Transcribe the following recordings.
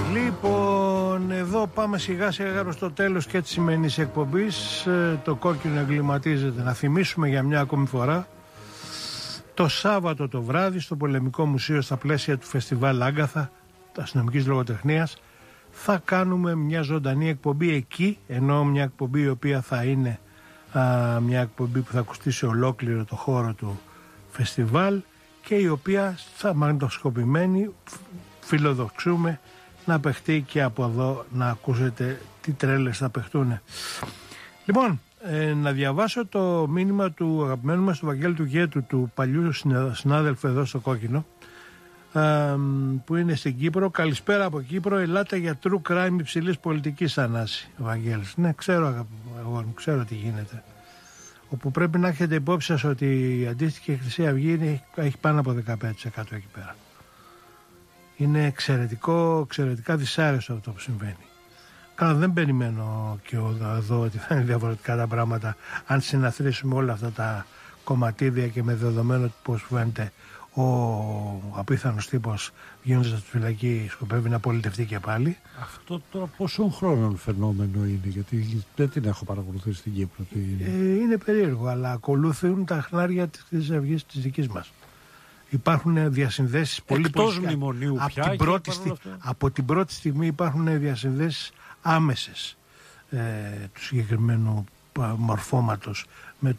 Λοιπόν, εδώ πάμε σιγά σιγά προς το τέλος και της σημερινής εκπομπής. Το κόκκινο εγκληματίζεται. Να θυμίσουμε για μια ακόμη φορά, το Σάββατο το βράδυ στο Πολεμικό Μουσείο, στα πλαίσια του Φεστιβάλ Άγκαθα αστυνομικής λογοτεχνίας, θα κάνουμε μια ζωντανή εκπομπή εκεί, ενώ μια εκπομπή η οποία θα είναι μια εκπομπή που θα ακουστεί σε ολόκληρο το χώρο του φεστιβάλ και η οποία θα μαγνητοσκοπημένη φιλοδοξούμε να παιχτεί και από εδώ, να ακούσετε τι τρέλες θα παιχτούν. Λοιπόν, να διαβάσω το μήνυμα του αγαπημένου μας του Βαγγέλη του Γέτου, του παλιού συνάδελφου εδώ στο Κόκκινο, που είναι στην Κύπρο. Καλησπέρα από Κύπρο, ελάτε για true crime υψηλής πολιτικής, Ανάση. Ο Βαγγέλης. Ναι, ξέρω τι γίνεται. Όπου πρέπει να έχετε υπόψη σας ότι η αντίστοιχη Χρυσή Αυγή έχει πάνω από 15% εκεί πέρα. Είναι εξαιρετικά δυσάρεστο αυτό που συμβαίνει. Καλά, δεν περιμένω και εδώ ότι θα είναι διαφορετικά τα πράγματα αν συναθρήσουμε όλα αυτά τα κομματίδια και με δεδομένο πως φαίνεται ο απίθανος τύπος βγαίνοντας από τη φυλακή σκοπεύει να πολιτευτεί και πάλι. Αυτό τώρα πόσων χρόνων φαινόμενο είναι, γιατί δεν την έχω παρακολουθήσει στην Κύπρο. Είναι περίεργο, αλλά ακολουθούν τα χνάρια της Χρυσής Αυγής της δικής μας. Υπάρχουν διασυνδέσεις πολύ μνημονίου πια. Από την πρώτη στιγμή υπάρχουν διασυνδέσεις άμεσες του συγκεκριμένου μορφώματος με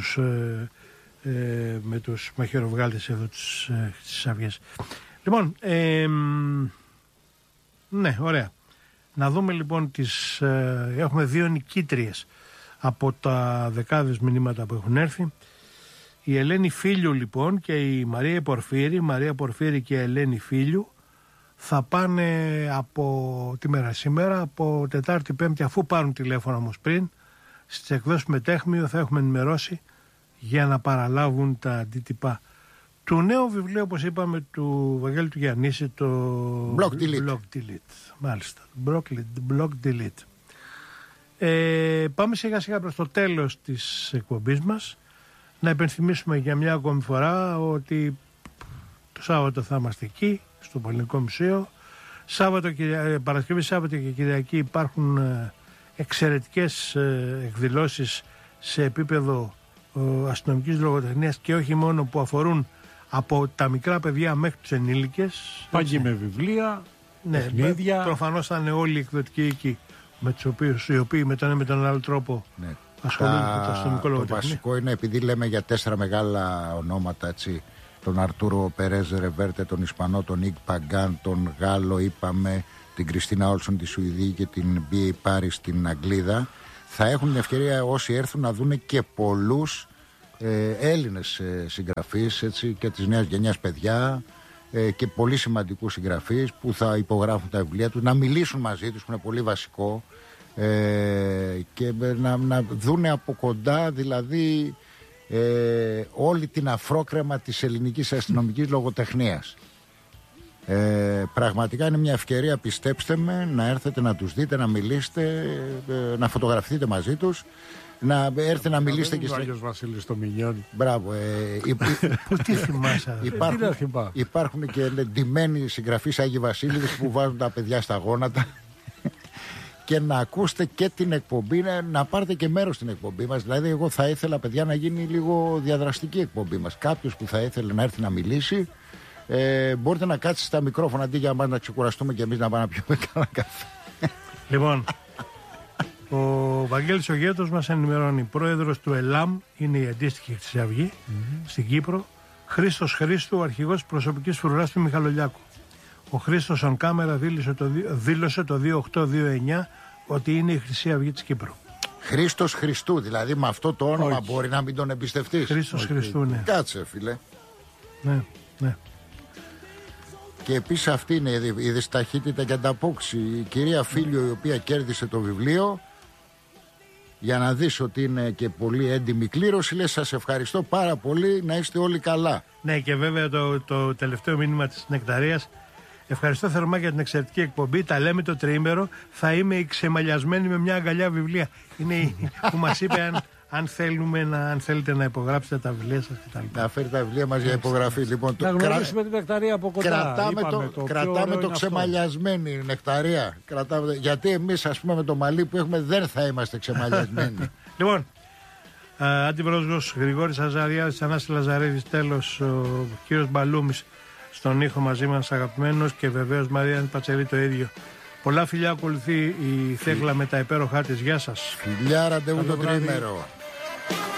τους μαχαιροβγάλτες εδώ της Αυγής. Λοιπόν, ναι, ωραία. Να δούμε λοιπόν έχουμε 2 νικήτριες από τα δεκάδες μηνύματα που έχουν έρθει. Η Ελένη Φίλιου λοιπόν και η Μαρία Πορφύρη και η Ελένη Φίλιου θα πάνε από τη μέρα σήμερα, από Τετάρτη Πέμπτη, αφού πάρουν τηλέφωνο όμως πριν, στις εκδόσεις Μετέχμιο θα έχουμε ενημερώσει για να παραλάβουν τα αντίτυπα του νέου βιβλίου, όπως είπαμε, του Βαγγέλη του Γιαννίση, το Block Delete. Μάλιστα, Block Delete. Πάμε σιγά σιγά προς το τέλος της εκπομπής μας. Να υπενθυμίσουμε για μια ακόμη φορά ότι το Σάββατο θα είμαστε εκεί, στο Πολεμικό Μουσείο. Παρασκευή, Σάββατο και Κυριακή υπάρχουν εξαιρετικές εκδηλώσεις σε επίπεδο αστυνομικής λογοτεχνίας και όχι μόνο, που αφορούν από τα μικρά παιδιά μέχρι τους ενήλικες. Πάγει με βιβλία, ναι, παιχνίδια. Προφανώς θα είναι όλοι οι εκδοτικοί εκεί, οι οποίοι με τον ένα με τον άλλο τρόπο ασχολούνται με το αστυνομικό λογοτεχνία. Το βασικό είναι, επειδή λέμε για 4 μεγάλα ονόματα, έτσι, τον Αρτούρο Περέζ Ρεβέρτε, τον Ισπανό, τον Ικ Παγκάν, τον Γάλλο, είπαμε, την Κριστίνα Όλσον τη Σουηδή και την B.A. Πάρις την Αγγλίδα, θα έχουν την ευκαιρία όσοι έρθουν να δούνε και πολλούς Έλληνες συγγραφείς, έτσι, και της νέας γενιάς παιδιά, και πολύ σημαντικούς συγγραφείς που θα υπογράφουν τα βιβλία τους, να μιλήσουν μαζί τους, που είναι πολύ βασικό, και να δούνε από κοντά, δηλαδή, όλη την αφρόκρεμα της ελληνικής αστυνομικής λογοτεχνίας. Πραγματικά είναι μια ευκαιρία, πιστέψτε με, να έρθετε να τους δείτε, να μιλήσετε, να φωτογραφηθείτε μαζί τους, να έρθετε να μιλήσετε και στο Άγιος Βασίλης στο Μινιόνι. Μπράβο. Τι θυμάσαι? Υπάρχουν και εντυμένοι συγγραφείς Άγιοι Βασίλειδες που βάζουν τα παιδιά στα γόνατα. Και να ακούσετε και την εκπομπή, να πάρετε και μέρος στην εκπομπή μας. Δηλαδή, εγώ θα ήθελα, παιδιά, να γίνει λίγο διαδραστική εκπομπή μας. Κάποιος που θα ήθελε να έρθει να μιλήσει, μπορείτε να κάτσετε στα μικρόφωνα αντί για να ξεκουραστούμε και εμείς να πάμε να πιούμε κανένα καφέ. Λοιπόν, ο Βαγγέλης ο Γέτος μας ενημερώνει. Πρόεδρος του ΕΛΑΜ είναι η αντίστοιχη Χρυσή Αυγή στην Κύπρο. Χρήστος Χρήστου, αρχηγός προσωπικής φρουράς του Μιχαλολιάκου. Ο Χρήστος on κάμερα δήλωσε το 2829 ότι είναι η Χρυσή Αυγή της Κύπρου. Χρήστος Χριστού, δηλαδή με αυτό το όνομα μπορεί να μην τον εμπιστευτείς? Χρήστος Χριστού, ναι. Κάτσε, φίλε. Ναι. Και επίσης αυτή είναι η δυσταχύτητα και ανταπόκριση. Η κυρία Φίλιο, η οποία κέρδισε το βιβλίο, για να δεις ότι είναι και πολύ έντιμη κλήρωση, λέει σας ευχαριστώ πάρα πολύ, να είστε όλοι καλά. Ναι, και βέβαια το τελευταίο μήνυμα της Νεκταρίας: ευχαριστώ θερμά για την εξαιρετική εκπομπή. Τα λέμε το τριήμερο. Θα είμαι ξεμαλιασμένη με μια αγκαλιά βιβλία. Είναι που μας είπε αν θέλετε να υπογράψετε τα βιβλία σας κτλ. Να φέρει τα βιβλία μας για υπογραφή. Λοιπόν, να γνωρίσουμε την νεκταρία από κοντά. Κρατάμε το ξεμαλιασμένη νεκταρία. Γιατί εμείς, ας πούμε, με το μαλλί που έχουμε δεν θα είμαστε ξεμαλιασμένοι. Λοιπόν, αντιπρόσωπος Γρηγόρης Αζαριάδης, Ανάση Λαζαρίδης, τέλος ο κύριος Μπαλούμης στον ήχο μαζί μας αγαπημένος και βεβαίως Μαρία Πατσελή το ίδιο. Πολλά φιλιά, ακολουθεί η Θέκλα με τα υπέροχά της. Γεια σας. Φιλιά, ραντεβού το τρίμερο.